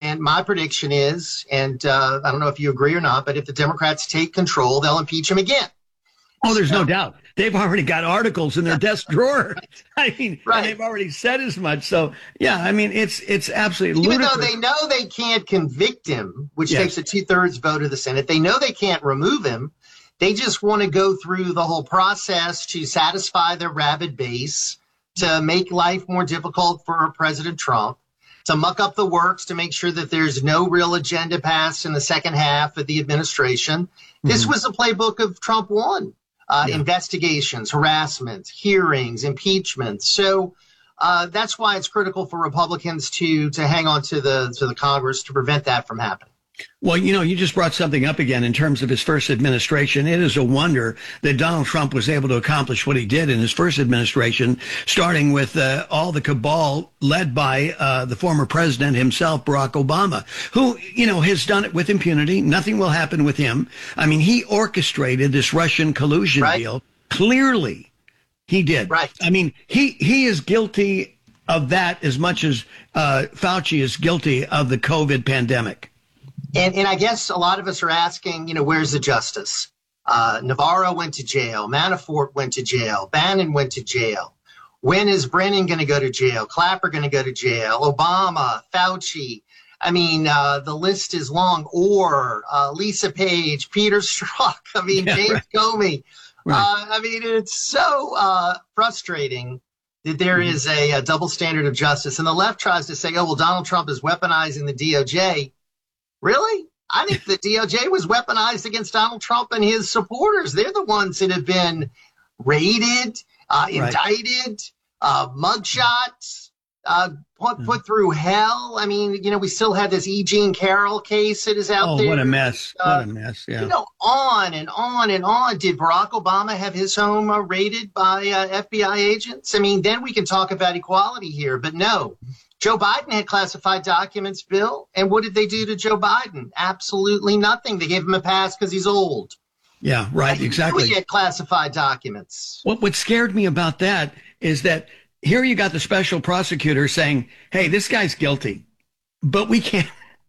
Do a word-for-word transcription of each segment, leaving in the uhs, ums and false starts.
and my prediction is, and uh, I don't know if you agree or not, but if the Democrats take control, they'll impeach him again. Oh, there's no doubt. They've already got articles in their desk drawer. I mean, right. and they've already said as much. So, yeah, I mean, it's it's absolutely Even ludicrous. though they know they can't convict him, which Yes. takes a two-thirds vote of the Senate, they know they can't remove him. They just want to go through the whole process to satisfy their rabid base, to make life more difficult for President Trump, to muck up the works, to make sure that there's no real agenda passed in the second half of the administration. Mm-hmm. This was the playbook of Trump one. Uh, yeah. Investigations, harassment, hearings, impeachment. So uh, that's why it's critical for Republicans to to hang on to the to the Congress to prevent that from happening. Well, you know, you just brought something up again in terms of his first administration. It is a wonder that Donald Trump was able to accomplish what he did in his first administration, starting with uh, all the cabal led by uh, the former president himself, Barack Obama, who, you know, has done it with impunity. Nothing will happen with him. I mean, he orchestrated this Russian collusion right. deal. Clearly, he did. Right. I mean, he, he is guilty of that as much as uh, Fauci is guilty of the COVID pandemic. And, and I guess a lot of us are asking, you know, where's the justice? Uh, Navarro went to jail. Manafort went to jail. Bannon went to jail. When is Brennan going to go to jail? Clapper going to go to jail? Obama, Fauci. I mean, uh, the list is long. Or uh, Lisa Page, Peter Strzok. I mean, yeah, James right. Comey. Right. Uh, I mean, it's so uh, frustrating that there mm-hmm. is a, a double standard of justice. And the left tries to say, oh, well, Donald Trump is weaponizing the D O J. Really? I think the D O J was weaponized against Donald Trump and his supporters. They're the ones that have been raided, uh, right. indicted, uh, mugshots, uh, put, put through hell. I mean, you know, we still have this E. Jean Carroll case that is out oh, there. Oh, what a mess. Uh, what a mess, yeah. You know, on and on and on. Did Barack Obama have his home uh, raided by uh, F B I agents? I mean, then we can talk about equality here, but no. Joe Biden had classified documents, Bill. And what did they do to Joe Biden? Absolutely nothing. They gave him a pass because he's old. Yeah, right, I exactly. He had classified documents. What, what scared me about that is that here you got the special prosecutor saying, hey, this guy's guilty, but we can't,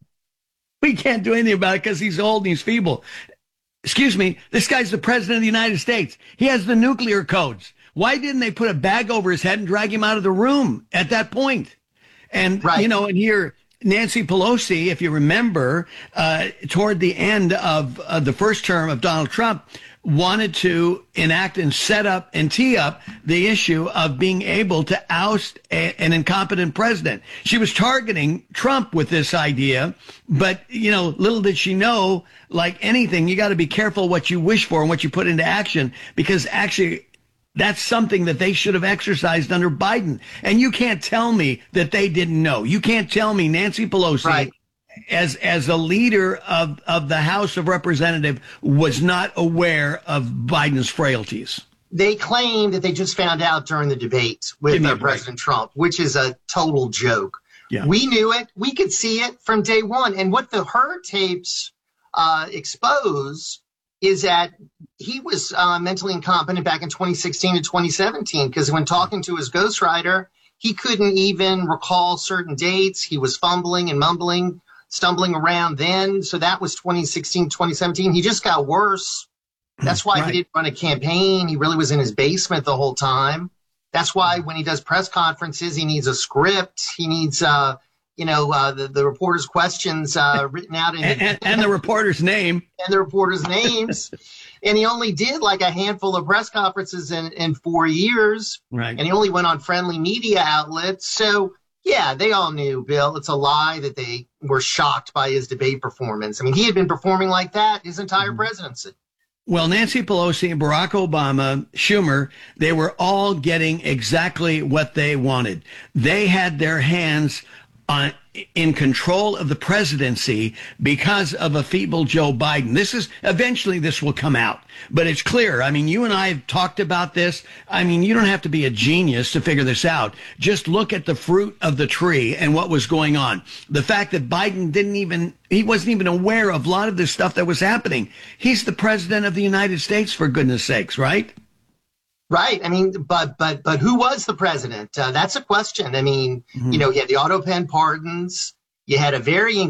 we can't do anything about it because he's old and he's feeble. Excuse me, this guy's the president of the United States. He has the nuclear codes. Why didn't they put a bag over his head and drag him out of the room at that point? And, right. you know, and here, Nancy Pelosi, if you remember, uh, toward the end of uh, the first term of Donald Trump, wanted to enact and set up and tee up the issue of being able to oust a, an incompetent president. She was targeting Trump with this idea, but, you know, little did she know, like anything, you got to be careful what you wish for and what you put into action, because actually that's something that they should have exercised under Biden. And you can't tell me that they didn't know. You can't tell me Nancy Pelosi, right. as as a leader of, of the House of Representatives, was not aware of Biden's frailties. They claim that they just found out during the debate with uh, President Trump, which is a total joke. Yeah. We knew it. We could see it from day one. And what the Hur tapes uh, expose is that he was uh, mentally incompetent back in twenty sixteen and twenty seventeen, because when talking to his ghostwriter, he couldn't even recall certain dates. He was fumbling and mumbling, stumbling around then. So that was twenty sixteen, twenty seventeen. He just got worse. That's why right. he didn't run a campaign. He really was in his basement the whole time. That's why when he does press conferences, he needs a script. He needs, uh, you know, uh, the, the reporter's questions uh, written out in and, and, and the reporter's name and the reporter's names. And he only did like a handful of press conferences in, in four years. Right. And he only went on friendly media outlets. So, yeah, they all knew, Bill. It's a lie that they were shocked by his debate performance. I mean, he had been performing like that his entire mm-hmm. presidency. Well, Nancy Pelosi, Barack Obama, Schumer, they were all getting exactly what they wanted. They had their hands on in control of the presidency because of a feeble Joe Biden. This is eventually this will come out, but it's clear. I mean, you and I have talked about this. I mean, you don't have to be a genius to figure this out. Just look at the fruit of the tree and what was going on. The fact that Biden didn't even, he wasn't even aware of a lot of this stuff that was happening. He's the president of the United States, for goodness sakes, right? Right. I mean, but but but who was the president? Uh, that's a question. I mean, mm-hmm. you know, you had the auto pen pardons. You had a very